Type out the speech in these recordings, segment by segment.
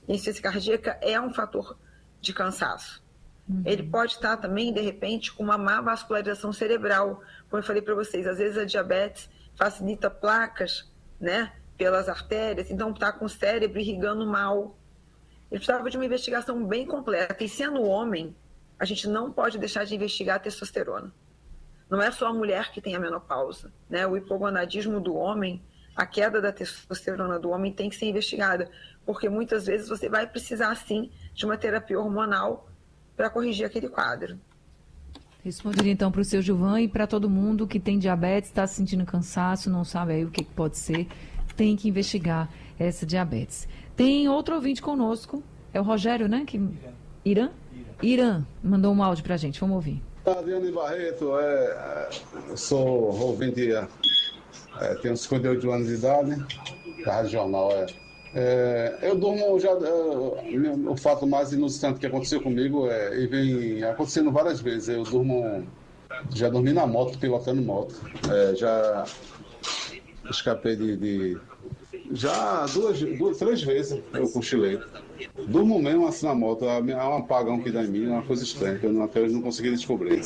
insuficiência cardíaca é um fator de cansaço. Ele pode estar também, de repente, com uma má vascularização cerebral. Como eu falei para vocês, às vezes a diabetes facilita placas, né, pelas artérias, então está com o cérebro irrigando mal. Ele precisava de uma investigação bem completa. E sendo homem, a gente não pode deixar de investigar a testosterona. Não é só a mulher que tem a menopausa, né? O hipogonadismo do homem, a queda da testosterona do homem tem que ser investigada, porque muitas vezes você vai precisar, sim, de uma terapia hormonal para corrigir aquele quadro. Responderia então para o seu Gilvan e para todo mundo que tem diabetes, está se sentindo cansaço, não sabe aí o que pode ser, tem que investigar essa diabetes. Tem outro ouvinte conosco, é o Rogério, né? Irã? Irã mandou um áudio para a gente, vamos ouvir. Adriane Barreto, eu sou ouvinte, tenho 58 anos de idade, da Rádio Jornal. Eu durmo já. O fato mais inusitante que aconteceu comigo e vem acontecendo várias vezes. Eu já dormi na moto, pilotando moto. Já escapei já três vezes eu cochilei. Durmo mesmo assim na moto. Há um apagão que dá em mim, é uma coisa estranha, que eu até hoje não consegui descobrir.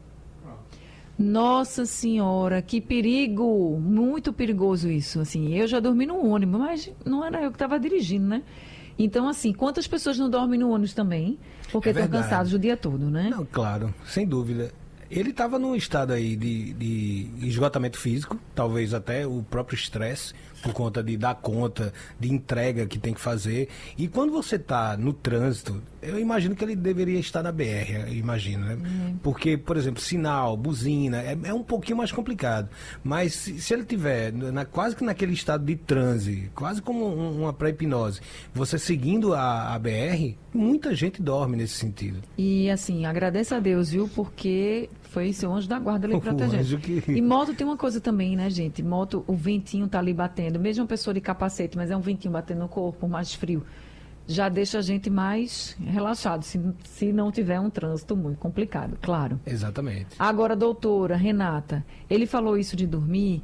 Nossa Senhora, que perigo! Muito perigoso isso, assim. Eu já dormi no ônibus, mas não era eu que estava dirigindo, né? Então, assim, quantas pessoas não dormem no ônibus também? Porque estão cansados o dia todo, né? Não, claro, sem dúvida. Ele estava num estado aí de esgotamento físico, talvez até o próprio estresse, por conta de dar conta, de entrega que tem que fazer. E quando você está no trânsito, eu imagino que ele deveria estar na BR, eu imagino, né? Porque, por exemplo, sinal, buzina, é um pouquinho mais complicado. Mas se ele tiver quase que naquele estado de transe, quase como uma pré-hipnose, você seguindo a BR, muita gente dorme nesse sentido. E assim, agradeço a Deus, viu? Porque foi seu anjo da guarda ali protegendo. E moto tem uma coisa também, né, gente? Moto, o ventinho tá ali batendo. Mesmo uma pessoa de capacete, mas é um ventinho batendo no corpo, mais frio. Já deixa a gente mais relaxado, se não tiver um trânsito muito complicado, claro. Exatamente. Agora, doutora Renata, ele falou isso de dormir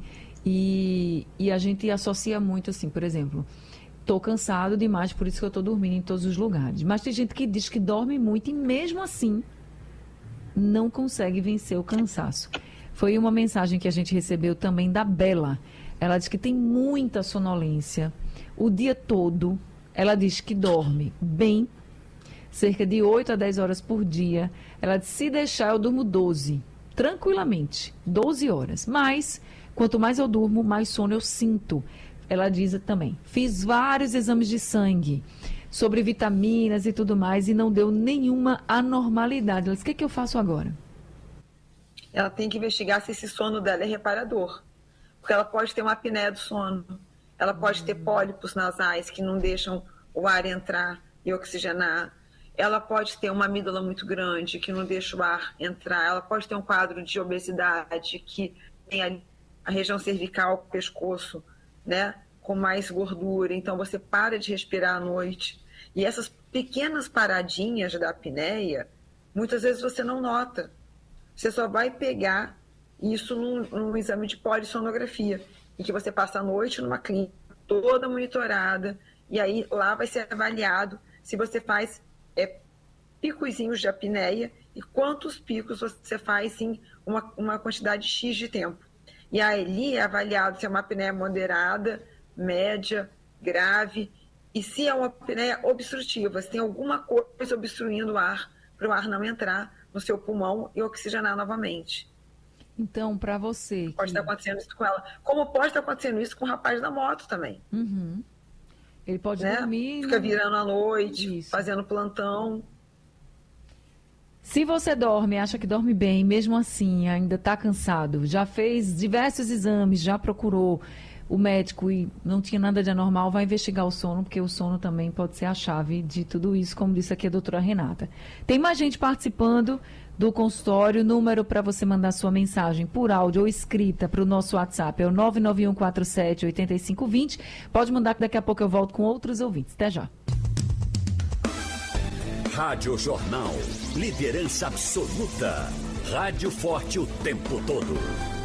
e a gente associa muito assim, por exemplo, estou cansado demais, por isso que eu estou dormindo em todos os lugares. Mas tem gente que diz que dorme muito e mesmo assim não consegue vencer o cansaço. Foi uma mensagem que a gente recebeu também da Bela. Ela diz que tem muita sonolência o dia todo. Ela diz que dorme bem, cerca de 8 a 10 horas por dia. Ela diz, se deixar, eu durmo 12, tranquilamente, 12 horas. Mas, quanto mais eu durmo, mais sono eu sinto. Ela diz também, fiz vários exames de sangue sobre vitaminas e tudo mais e não deu nenhuma anormalidade. Ela diz, o que eu faço agora? Ela tem que investigar se esse sono dela é reparador. Porque ela pode ter uma apneia do sono. Ela pode ter pólipos nasais que não deixam o ar entrar e oxigenar. Ela pode ter uma amígdala muito grande que não deixa o ar entrar. Ela pode ter um quadro de obesidade que tem a região cervical, o pescoço, né, com mais gordura. Então, você para de respirar à noite. E essas pequenas paradinhas da apneia, muitas vezes você não nota. Você só vai pegar isso num exame de polissonografia, em que você passa a noite numa clínica toda monitorada, e aí lá vai ser avaliado se você faz picozinhos de apneia e quantos picos você faz em uma quantidade X de tempo. E aí é avaliado se é uma apneia moderada, média, grave, e se é uma apneia obstrutiva, se tem alguma coisa obstruindo o ar, para o ar não entrar no seu pulmão e oxigenar novamente. Então, para você... Pode estar acontecendo isso com ela. Como pode estar acontecendo isso com o rapaz da moto também. Uhum. Ele pode dormir... Fica virando à noite, isso, fazendo plantão. Se você dorme, acha que dorme bem, mesmo assim ainda está cansado, já fez diversos exames, já procurou o médico e não tinha nada de anormal, vai investigar o sono, porque o sono também pode ser a chave de tudo isso, como disse aqui a doutora Renata. Tem mais gente participando do consultório. Número para você mandar sua mensagem por áudio ou escrita para o nosso WhatsApp é o 991478520. Pode mandar que daqui a pouco eu volto com outros ouvintes. Até já. Rádio Jornal. Liderança absoluta. Rádio forte o tempo todo.